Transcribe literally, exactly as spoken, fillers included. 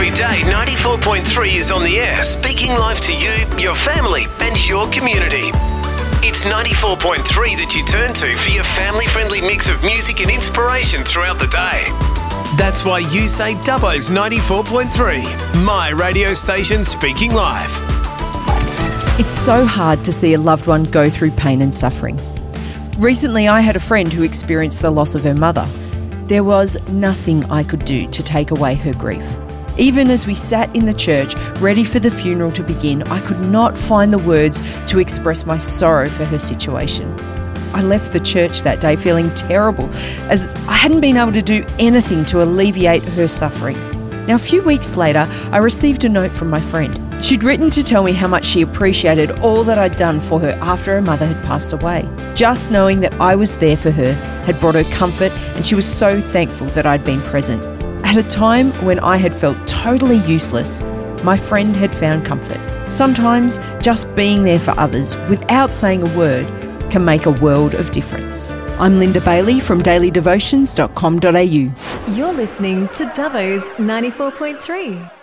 Every day, ninety-four point three is on the air, speaking live to you, your family and your community. It's ninety-four point three that you turn to for your family-friendly mix of music and inspiration throughout the day. That's why you say Dubbo's ninety-four point three, my radio station speaking live. It's so hard to see a loved one go through pain and suffering. Recently, I had a friend who experienced the loss of her mother. There was nothing I could do to take away her grief. Even as we sat in the church, ready for the funeral to begin, I could not find the words to express my sorrow for her situation. I left the church that day feeling terrible, as I hadn't been able to do anything to alleviate her suffering. Now, a few weeks later, I received a note from my friend. She'd written to tell me how much she appreciated all that I'd done for her after her mother had passed away. Just knowing that I was there for her had brought her comfort, and she was so thankful that I'd been present. At a time when I had felt totally useless, my friend had found comfort. Sometimes just being there for others without saying a word can make a world of difference. I'm Linda Bailey from daily devotions dot com dot a u. You're listening to Dubbo's ninety-four point three.